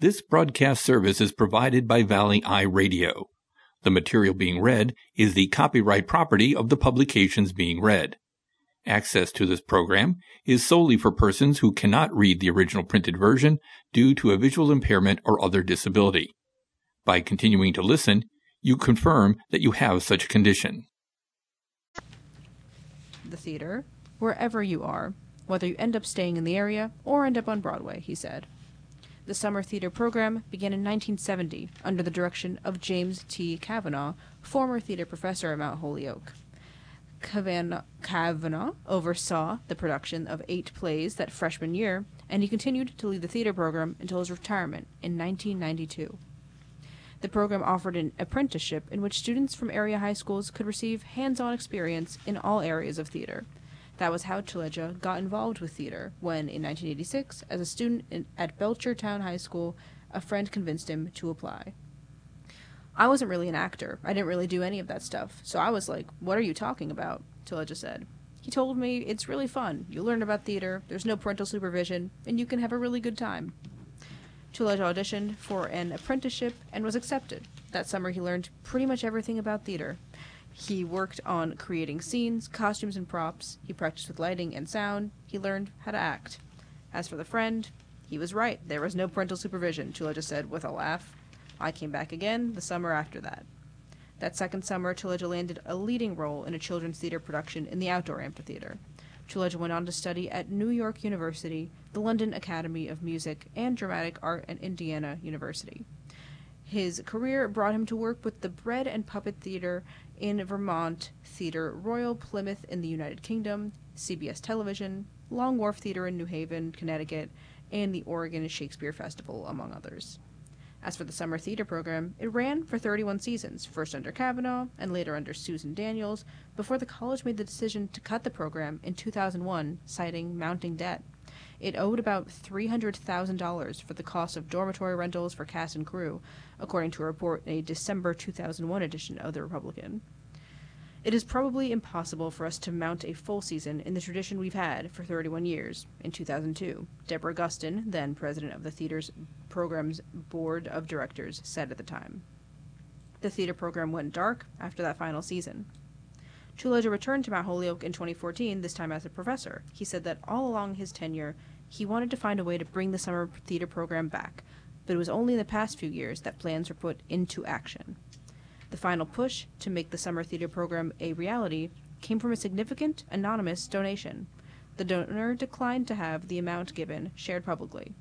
This broadcast service is provided by Valley Eye Radio. The material being read is the copyright property of the publications being read. Access to this program is solely for persons who cannot read the original printed version due to a visual impairment or other disability. By continuing to listen, you confirm that you have such a condition. The theater, wherever you are, whether you end up staying in the area or end up on Broadway, he said. The summer theater program began in 1970 under the direction of James T. Kavanaugh, former theater professor at Mount Holyoke. Kavanaugh oversaw the production of 8 plays that freshman year, and he continued to lead the theater program until his retirement in 1992. The program offered an apprenticeship in which students from area high schools could receive hands-on experience in all areas of theater. That was how Chileja got involved with theater when, in 1986, as a student at Belchertown High School, a friend convinced him to apply. I wasn't really an actor. I didn't really do any of that stuff. So I was like, what are you talking about? Chileja said. He told me, it's really fun. You learn about theater, there's no parental supervision, and you can have a really good time. Chileja auditioned for an apprenticeship and was accepted. That summer he learned pretty much everything about theater. He worked on creating scenes, costumes, and props. He practiced with lighting and sound. He learned how to act. As for the friend, he was right. There was no parental supervision, Chileja said with a laugh. I came back again the summer after that. That second summer, Chileja landed a leading role in a children's theater production in the outdoor amphitheater. Chileja went on to study at New York University, the London Academy of Music and Dramatic Art, and Indiana University. His career brought him to work with the Bread and Puppet Theater in Vermont, Theatre Royal Plymouth in the United Kingdom, CBS Television, Long Wharf Theater in New Haven, Connecticut, and the Oregon Shakespeare Festival, among others. As for the summer theater program, it ran for 31 seasons, first under Kavanaugh and later under Susan Daniels, before the college made the decision to cut the program in 2001, citing mounting debt. It owed about $300,000 for the cost of dormitory rentals for cast and crew, according to a report in a December 2001 edition of The Republican. It is probably impossible for us to mount a full season in the tradition we've had for 31 years. In 2002, Deborah Gustin, then president of the theater's program's board of directors, said at the time. The theater program went dark after that final season. Chileja returned to Mount Holyoke in 2014, this time as a professor. He said that all along his tenure, he wanted to find a way to bring the summer theater program back, but it was only in the past few years that plans were put into action. The final push to make the summer theater program a reality came from a significant, anonymous donation. The donor declined to have the amount given shared publicly.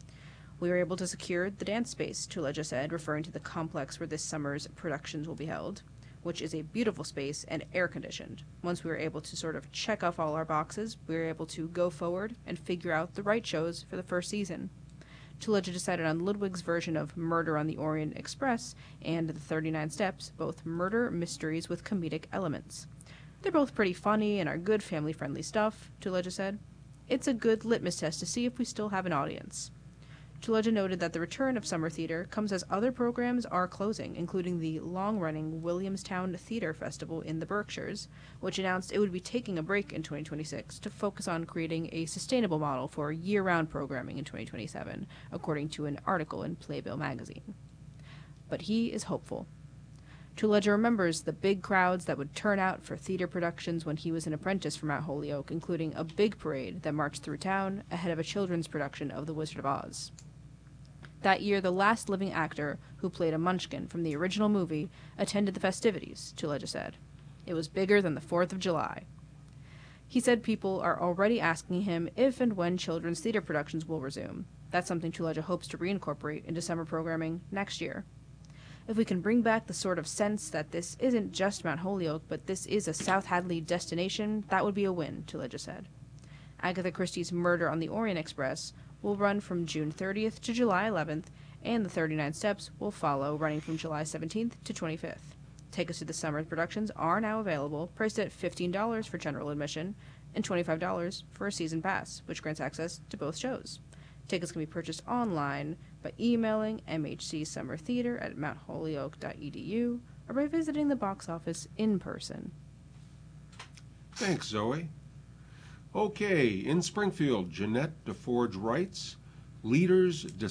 We were able to secure the dance space, Chileja said, referring to the complex where this summer's productions will be held, which is a beautiful space and air-conditioned. Once we were able to sort of check off all our boxes, we were able to go forward and figure out the right shows for the first season. Chileja decided on Ludwig's version of Murder on the Orient Express and The 39 Steps, both murder mysteries with comedic elements. They're both pretty funny and are good family-friendly stuff, Chileja said. It's a good litmus test to see if we still have an audience. Chileja noted that the return of summer theater comes as other programs are closing, including the long-running Williamstown Theater Festival in the Berkshires, which announced it would be taking a break in 2026 to focus on creating a sustainable model for year-round programming in 2027, according to an article in Playbill magazine. But he is hopeful. Chileja remembers the big crowds that would turn out for theater productions when he was an apprentice for Mount Holyoke, including a big parade that marched through town ahead of a children's production of The Wizard of Oz. That year, the last living actor who played a Munchkin from the original movie attended the festivities, Chileja said. It was bigger than the 4th of July. He said people are already asking him if and when children's theater productions will resume. That's something Chileja hopes to reincorporate into summer programming next year. If we can bring back the sort of sense that this isn't just Mount Holyoke, but this is a South Hadley destination, that would be a win, Chileja said. Agatha Christie's Murder on the Orient Express will run from June 30th to July 11th, and The 39 Steps will follow, running from July 17th to 25th. Tickets to the summer productions are now available, priced at $15 for general admission and $25 for a season pass, which grants access to both shows. Tickets can be purchased online by emailing mhcsummertheater@mountholyoke.edu or by visiting the box office in person. Thanks, Zoe. Okay, in Springfield, Jeanette DeForge writes, leaders